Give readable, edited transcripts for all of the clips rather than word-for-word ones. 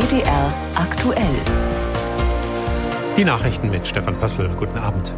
WDR aktuell. Die Nachrichten mit Stefan Pössl. Guten Abend.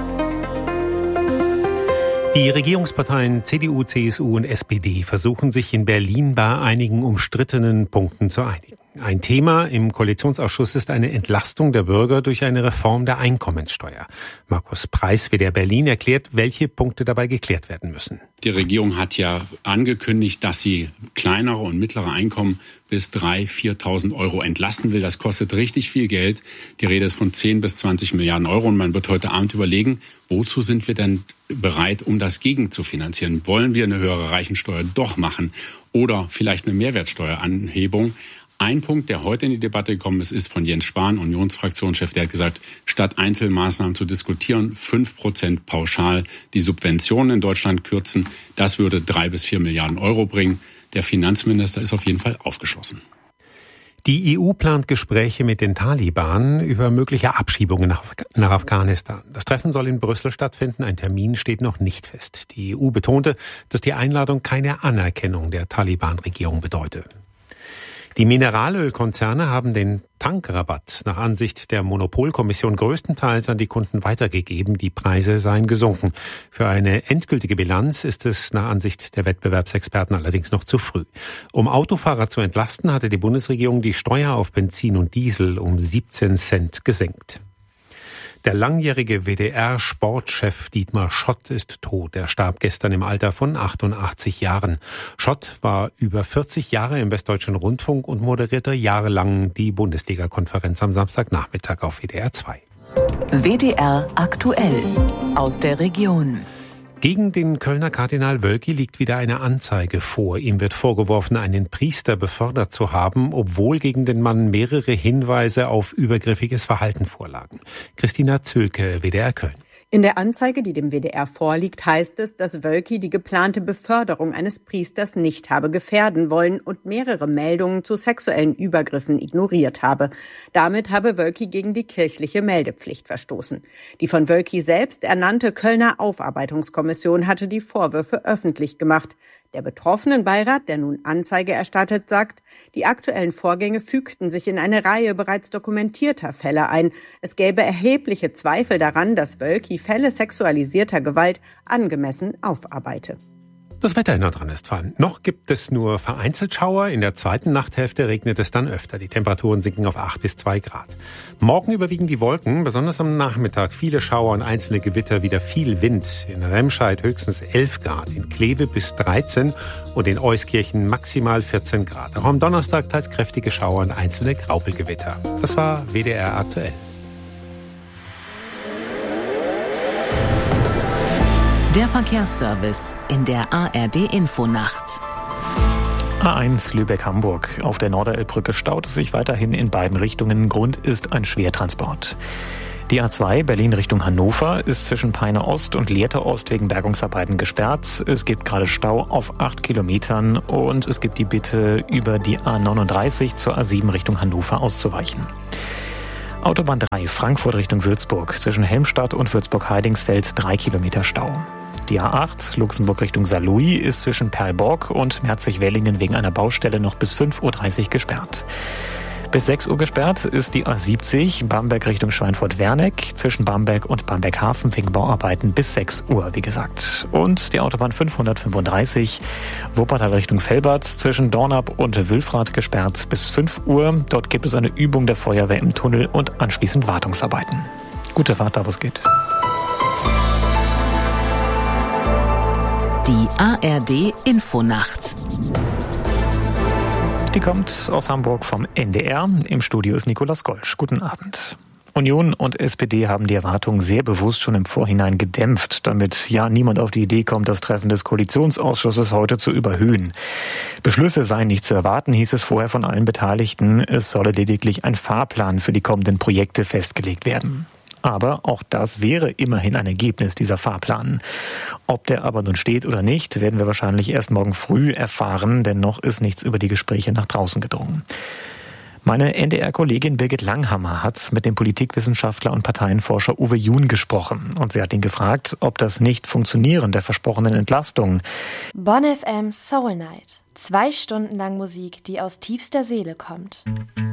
Die Regierungsparteien CDU, CSU und SPD versuchen sich in Berlin bei einigen umstrittenen Punkten zu einigen. Ein Thema im Koalitionsausschuss ist eine Entlastung der Bürger durch eine Reform der Einkommenssteuer. Markus Preis, WDR Berlin, erklärt, welche Punkte dabei geklärt werden müssen. Die Regierung hat ja angekündigt, dass sie kleinere und mittlere Einkommen bis 3.000, 4.000 Euro entlasten will. Das kostet richtig viel Geld. Die Rede ist von 10 bis 20 Milliarden Euro. Und man wird heute Abend überlegen, wozu sind wir denn bereit, um das gegen zu finanzieren? Wollen wir eine höhere Reichensteuer doch machen oder vielleicht eine Mehrwertsteueranhebung? Ein Punkt, der heute in die Debatte gekommen ist von Jens Spahn, Unionsfraktionschef. Der hat gesagt, statt Einzelmaßnahmen zu diskutieren, 5% pauschal die Subventionen in Deutschland kürzen. Das würde 3 bis 4 Milliarden Euro bringen. Der Finanzminister ist auf jeden Fall aufgeschlossen. Die EU plant Gespräche mit den Taliban über mögliche Abschiebungen nach Afghanistan. Das Treffen soll in Brüssel stattfinden. Ein Termin steht noch nicht fest. Die EU betonte, dass die Einladung keine Anerkennung der Taliban-Regierung bedeute. Die Mineralölkonzerne haben den Tankrabatt nach Ansicht der Monopolkommission größtenteils an die Kunden weitergegeben. Die Preise seien gesunken. Für eine endgültige Bilanz ist es nach Ansicht der Wettbewerbsexperten allerdings noch zu früh. Um Autofahrer zu entlasten, hatte die Bundesregierung die Steuer auf Benzin und Diesel um 17 Cent gesenkt. Der langjährige WDR-Sportchef Dietmar Schott ist tot. Er starb gestern im Alter von 88 Jahren. Schott war über 40 Jahre im Westdeutschen Rundfunk und moderierte jahrelang die Bundesliga-Konferenz am Samstagnachmittag auf WDR 2. WDR aktuell aus der Region. Gegen den Kölner Kardinal Wölki liegt wieder eine Anzeige vor. Ihm wird vorgeworfen, einen Priester befördert zu haben, obwohl gegen den Mann mehrere Hinweise auf übergriffiges Verhalten vorlagen. Christina Zülke, WDR Köln. In der Anzeige, die dem WDR vorliegt, heißt es, dass Wölki die geplante Beförderung eines Priesters nicht habe gefährden wollen und mehrere Meldungen zu sexuellen Übergriffen ignoriert habe. Damit habe Wölki gegen die kirchliche Meldepflicht verstoßen. Die von Wölki selbst ernannte Kölner Aufarbeitungskommission hatte die Vorwürfe öffentlich gemacht. Der Betroffenenbeirat, der nun Anzeige erstattet, sagt, die aktuellen Vorgänge fügten sich in eine Reihe bereits dokumentierter Fälle ein. Es gäbe erhebliche Zweifel daran, dass Wölki Fälle sexualisierter Gewalt angemessen aufarbeite. Das Wetter in Nordrhein-Westfalen. Noch gibt es nur vereinzelt Schauer. In der zweiten Nachthälfte regnet es dann öfter. Die Temperaturen sinken auf 8 bis 2 Grad. Morgen überwiegen die Wolken, besonders am Nachmittag. Viele Schauer und einzelne Gewitter, wieder viel Wind. In Remscheid höchstens 11 Grad, in Kleve bis 13 und in Euskirchen maximal 14 Grad. Auch am Donnerstag teils kräftige Schauer und einzelne Graupelgewitter. Das war WDR aktuell. Der Verkehrsservice in der ARD-Infonacht. A1 Lübeck-Hamburg. Auf der Norderelbbrücke staut es sich weiterhin in beiden Richtungen. Grund ist ein Schwertransport. Die A2 Berlin Richtung Hannover ist zwischen Peine Ost und Lehrte Ost wegen Bergungsarbeiten gesperrt. Es gibt gerade Stau auf 8 Kilometern und es gibt die Bitte, über die A39 zur A7 Richtung Hannover auszuweichen. Autobahn 3 Frankfurt Richtung Würzburg. Zwischen Helmstadt und Würzburg-Heidingsfeld 3 Kilometer Stau. Die A8 Luxemburg Richtung Saarlouis ist zwischen Perlborg und Merzig-Wellingen wegen einer Baustelle noch bis 5.30 Uhr gesperrt. Bis 6 Uhr gesperrt ist die A70 Bamberg Richtung Schweinfurt-Werneck zwischen Bamberg und Bamberg-Hafen wegen Bauarbeiten bis 6 Uhr, wie gesagt. Und die Autobahn 535 Wuppertal Richtung Velbert zwischen Dornap und Wülfrath gesperrt bis 5 Uhr. Dort gibt es eine Übung der Feuerwehr im Tunnel und anschließend Wartungsarbeiten. Gute Fahrt, da wo es geht. Die ARD-Infonacht. Die kommt aus Hamburg vom NDR. Im Studio ist Nikolaus Golsch. Guten Abend. Union und SPD haben die Erwartungen sehr bewusst schon im Vorhinein gedämpft, damit ja niemand auf die Idee kommt, das Treffen des Koalitionsausschusses heute zu überhöhen. Beschlüsse seien nicht zu erwarten, hieß es vorher von allen Beteiligten. Es solle lediglich ein Fahrplan für die kommenden Projekte festgelegt werden. Aber auch das wäre immerhin ein Ergebnis, dieser Fahrplan. Ob der aber nun steht oder nicht, werden wir wahrscheinlich erst morgen früh erfahren, denn noch ist nichts über die Gespräche nach draußen gedrungen. Meine NDR-Kollegin Birgit Langhammer hat mit dem Politikwissenschaftler und Parteienforscher Uwe Jun gesprochen. Und sie hat ihn gefragt, ob das Nicht-Funktionieren der versprochenen Entlastung Bonn FM Soul Night. 2 Stunden lang Musik, die aus tiefster Seele kommt.